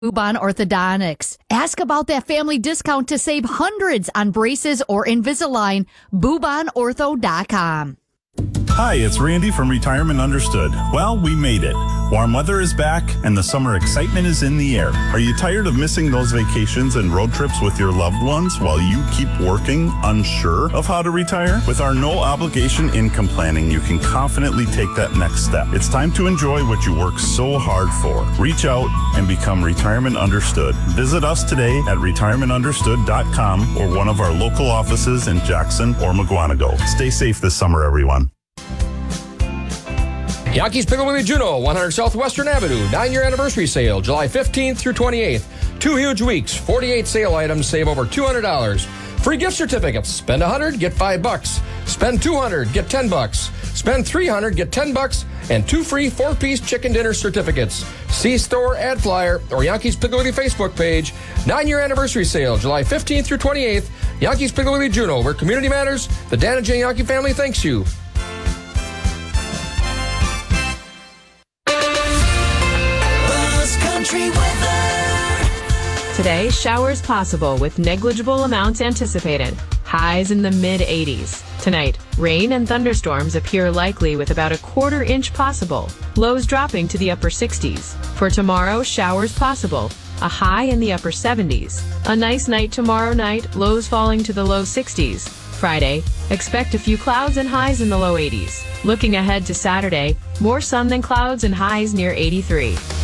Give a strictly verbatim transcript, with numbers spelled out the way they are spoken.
Bubon Orthodontics. Ask about that family discount to save hundreds on braces or Invisalign. Bubon Ortho dot com. Hi, it's Randy from Retirement Understood. Well, we made it. Warm weather is back and the summer excitement is in the air. Are you tired of missing those vacations and road trips with your loved ones while you keep working, unsure of how to retire? With our no obligation income planning, you can confidently take that next step. It's time to enjoy what you work so hard for. Reach out and become Retirement Understood. Visit us today at retirement understood dot com or one of our local offices in Jackson or Mukwonago. Stay safe this summer, everyone. Yankees Piggly Wiggly Juneau, one hundred Southwestern Avenue, nine-year anniversary sale, July fifteenth through twenty-eighth. Two huge weeks, forty-eight sale items, save over two hundred dollars. Free gift certificates. Spend one hundred, get five bucks. Spend two hundred, get ten bucks. Spend three hundred, get ten bucks, and two free four-piece chicken dinner certificates. See store ad flyer or Yankees Piggly Wiggly Facebook page. Nine-year anniversary sale, July fifteenth through twenty-eighth. Yankees Piggly Wiggly Juneau, where community matters. The Dan and Jay Yankee family thanks you. Today, showers possible with negligible amounts anticipated. Highs in the mid eighties. Tonight, rain and thunderstorms appear likely with about a quarter inch possible. Lows dropping to the upper sixties. For tomorrow, showers possible. A high in the upper seventies. A nice night tomorrow night, lows falling to the low sixties. Friday, expect a few clouds and highs in the low eighties. Looking ahead to Saturday, more sun than clouds and highs near eighty-three.